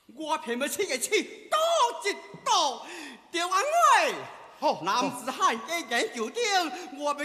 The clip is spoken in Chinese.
我偏要去个去多一多，就安慰。好，男子汉一言九鼎，我要。